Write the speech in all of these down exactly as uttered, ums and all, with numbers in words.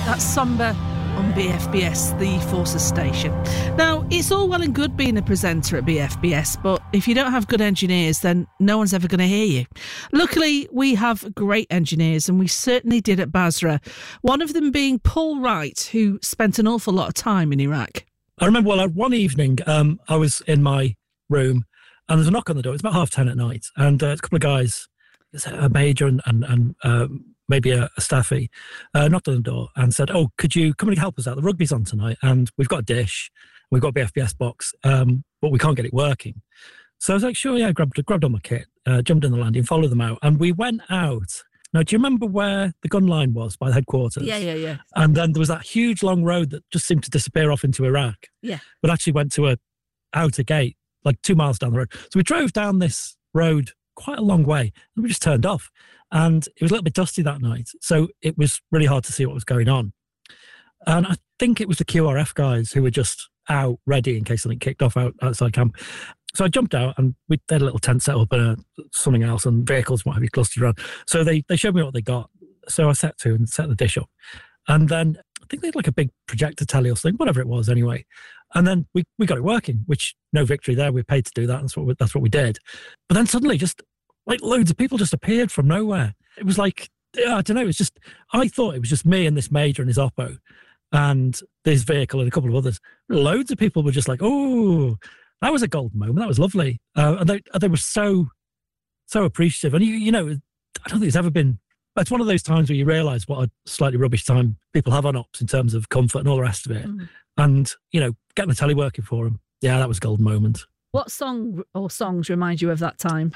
That's Somber on B F B S, the Forces station. Now, it's all well and good being a presenter at B F B S, but if you don't have good engineers, then no one's ever going to hear you. Luckily, we have great engineers, and we certainly did at Basra. One of them being Paul Wright, who spent an awful lot of time in Iraq. I remember, well, one evening, um, I was in my room, and there's a knock on the door. It's about half ten at night, and uh, a couple of guys, a major and, and, and um, maybe a, a staffy, uh, knocked on the door and said, oh, could you come and help us out? The rugby's on tonight, and we've got a dish, we've got a B F B S box, um, but we can't get it working. So I was like, sure, yeah, grabbed, grabbed on my kit, uh, jumped in the landing, followed them out, and we went out. Now, do you remember where the gun line was by the headquarters? Yeah, yeah, yeah. And then there was that huge long road that just seemed to disappear off into Iraq. Yeah. But actually went to a outer gate, like two miles down the road. So we drove down this road quite a long way, and we just turned off. And it was a little bit dusty that night, so it was really hard to see what was going on. And I think it was the Q R F guys who were just out ready in case something kicked off out, outside camp. So I jumped out, and we had a little tent set up and uh, something else, and vehicles might have clustered around. So they, they showed me what they got. So I set to and set the dish up. And then I think they had like a big projector telly or something, whatever it was anyway. And then we, we got it working, which no victory there. We were paid to do that. That's what we, that's what we did. But then suddenly just like loads of people just appeared from nowhere. It was like, I don't know, it was just, I thought it was just me and this major and his oppo and this vehicle and a couple of others. Loads of people were just like, oh, that was a golden moment. That was lovely. Uh, and they, they were so, so appreciative. And, you, you know, I don't think it's ever been, it's one of those times where you realise what a slightly rubbish time people have on ops in terms of comfort and all the rest of it. Mm. And, you know, getting the telly working for them. Yeah, that was a golden moment. What song or songs remind you of that time?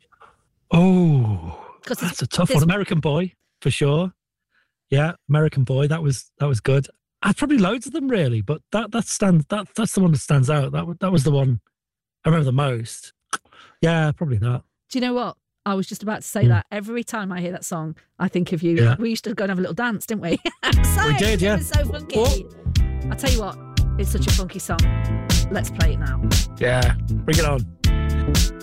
Oh, that's a tough one. American Boy, for sure. Yeah, American Boy. That was that was good. I had probably loads of them really, but that that stands that that's the one that stands out. That that was the one I remember the most. Yeah, probably that. Do you know what? I was just about to say mm. that. Every time I hear that song, I think of you. Yeah. We used to go and have a little dance, didn't we? so, we did, yeah. It was so funky. What? I'll tell you what, it's such a funky song. Let's play it now. Yeah, bring it on.